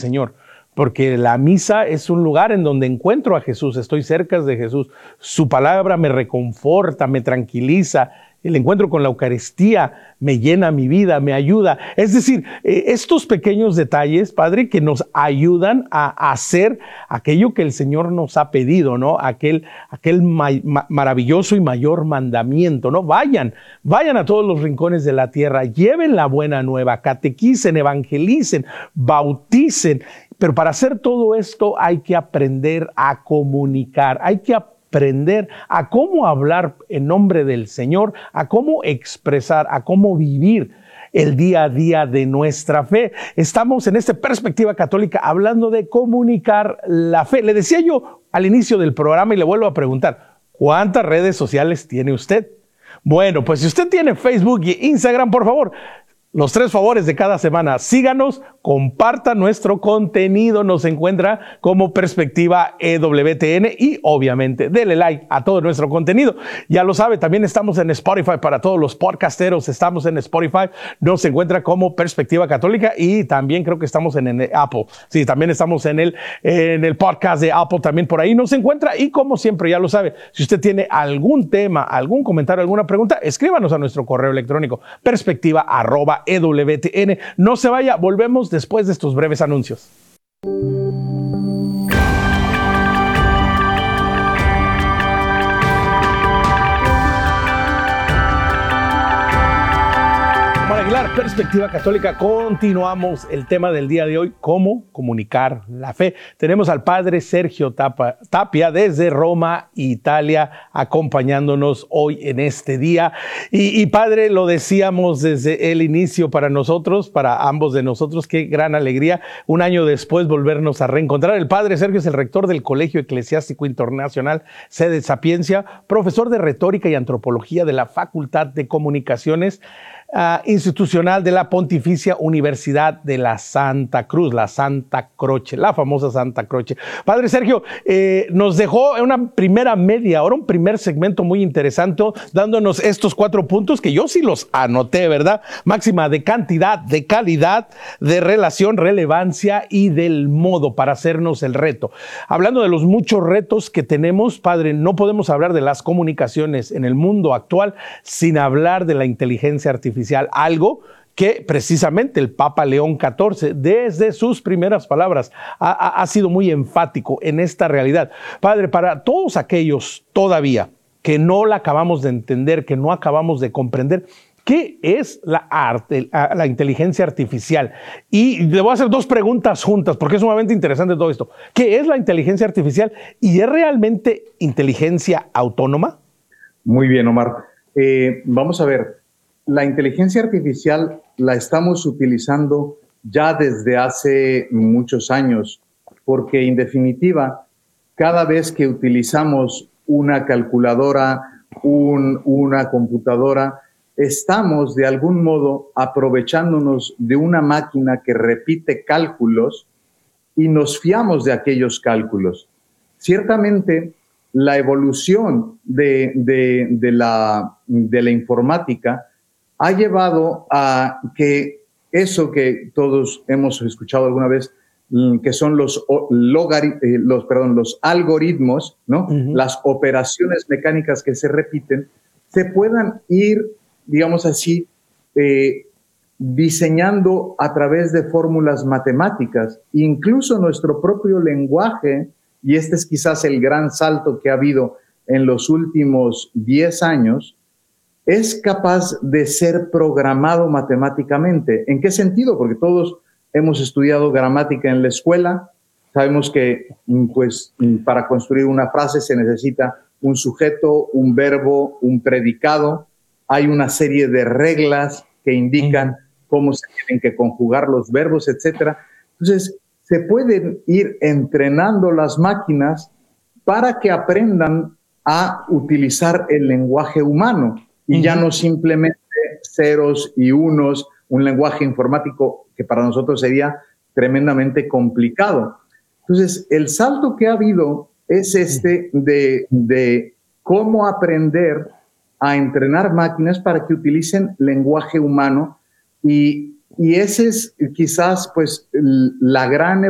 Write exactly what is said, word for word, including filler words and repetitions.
Señor, porque la misa es un lugar en donde encuentro a Jesús, estoy cerca de Jesús, su palabra me reconforta, me tranquiliza, el encuentro con la Eucaristía me llena mi vida, me ayuda. Es decir, eh, estos pequeños detalles, Padre, que nos ayudan a hacer aquello que el Señor nos ha pedido, ¿no? Aquel, aquel ma ma maravilloso y mayor mandamiento, ¿no? Vayan, vayan a todos los rincones de la tierra, lleven la buena nueva, catequicen, evangelicen, bauticen. Pero para hacer todo esto hay que aprender a comunicar, hay que aprender aprender a cómo hablar en nombre del Señor, a cómo expresar, a cómo vivir el día a día de nuestra fe. Estamos en esta perspectiva católica hablando de comunicar la fe. Le decía yo al inicio del programa y le vuelvo a preguntar, ¿cuántas redes sociales tiene usted? Bueno, pues si usted tiene Facebook y Instagram, por favor, los tres favores de cada semana, síganos, comparta nuestro contenido, nos encuentra como Perspectiva E W T N y obviamente dele like a todo nuestro contenido. Ya lo sabe, también estamos en Spotify para todos los podcasteros, estamos en Spotify, nos encuentra como Perspectiva Católica y también creo que estamos en, en Apple. Sí, también estamos en el, en el podcast de Apple, también por ahí nos encuentra y como siempre ya lo sabe, si usted tiene algún tema, algún comentario, alguna pregunta, escríbanos a nuestro correo electrónico perspectiva arroba E W T N. No se vaya, volvemos después de estos breves anuncios. Aguilar, Perspectiva Católica, continuamos el tema del día de hoy, cómo comunicar la fe. Tenemos al Padre Sergio Tapa, Tapia desde Roma, Italia, acompañándonos hoy en este día. Y, y Padre, lo decíamos desde el inicio para nosotros, para ambos de nosotros, qué gran alegría, un año después volvernos a reencontrar. El Padre Sergio es el rector del Colegio Eclesiástico Internacional, sede Sapiencia, profesor de Retórica y Antropología de la Facultad de Comunicaciones Uh, institucional de la Pontificia Universidad de la Santa Cruz, la Santa Croce, la famosa Santa Croce. Padre Sergio, eh, nos dejó en una primera media hora, un primer segmento muy interesante, dándonos estos cuatro puntos que yo sí los anoté, ¿verdad? Máxima de cantidad, de calidad, de relación, relevancia y del modo para hacernos el reto. Hablando de los muchos retos que tenemos, Padre, no podemos hablar de las comunicaciones en el mundo actual sin hablar de la inteligencia artificial. Algo que precisamente el Papa León catorce, desde sus primeras palabras, ha, ha sido muy enfático en esta realidad. Padre, para todos aquellos todavía que no la acabamos de entender, que no acabamos de comprender, ¿qué es la, arte, la inteligencia artificial? Y le voy a hacer dos preguntas juntas, porque es sumamente interesante todo esto. ¿Qué es la inteligencia artificial y es realmente inteligencia autónoma? Muy bien, Omar. Eh, vamos a ver. La inteligencia artificial la estamos utilizando ya desde hace muchos años, porque en definitiva, cada vez que utilizamos una calculadora, un, una computadora, estamos de algún modo aprovechándonos de una máquina que repite cálculos y nos fiamos de aquellos cálculos. Ciertamente, la evolución de, de, de, la, de la informática ha llevado a que eso que todos hemos escuchado alguna vez, que son los, los, perdón, los algoritmos, ¿no? Uh-huh. Las operaciones mecánicas que se repiten, se puedan ir, digamos así, eh, diseñando a través de fórmulas matemáticas. Incluso nuestro propio lenguaje, y este es quizás el gran salto que ha habido en los últimos diez años, es capaz de ser programado matemáticamente. ¿En qué sentido? Porque todos hemos estudiado gramática en la escuela, sabemos que pues, para construir una frase se necesita un sujeto, un verbo, un predicado, hay una serie de reglas que indican cómo se tienen que conjugar los verbos, etcétera. Entonces, se pueden ir entrenando las máquinas para que aprendan a utilizar el lenguaje humano. Y uh-huh. ya no simplemente ceros y unos, un lenguaje informático que para nosotros sería tremendamente complicado. Entonces, el salto que ha habido es este de, de cómo aprender a entrenar máquinas para que utilicen lenguaje humano y, y ese es quizás pues la gran